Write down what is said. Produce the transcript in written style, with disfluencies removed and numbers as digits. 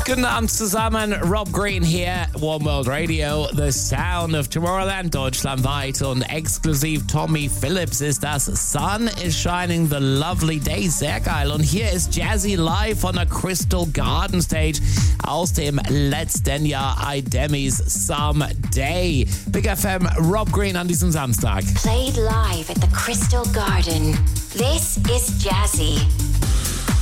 Guten Abend zusammen, Rob Green hier, One World Radio, the sound of Tomorrowland, deutschlandweit und exklusiv Tommy Phillips ist das. Sun is shining, the lovely day, sehr geil. Und hier ist Jazzy live on der Crystal Garden Stage aus dem letzten Jahr Idemis Someday. Big FM, Rob Green an diesem Samstag. Played live at the Crystal Garden. This is Jazzy.